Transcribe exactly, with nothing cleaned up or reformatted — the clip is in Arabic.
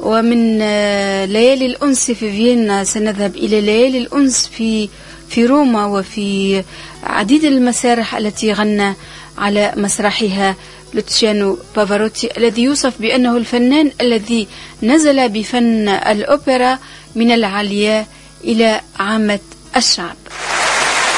ومن ليالي الأنس في فيينا سنذهب إلى ليالي الأنس في في روما وفي عديد المسارح التي غنى على مسرحها لوتشيانو بافاروتي، الذي يوصف بأنه الفنان الذي نزل بفن الأوبرا من العليا إلى عامة الشعب.